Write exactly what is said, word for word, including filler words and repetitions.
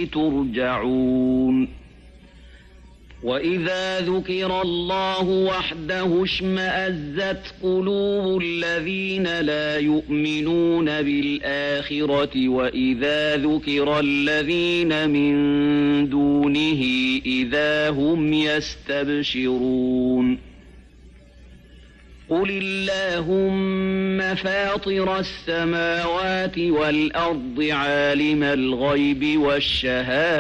إليه ترجعون وإذا ذكر الله وحده اشمأزت قلوب الذين لا يؤمنون بالآخرة وإذا ذكر الذين من دونه إذا هم يستبشرون قل اللهم فاطر السماوات والأرض عالم الغيب والشهادة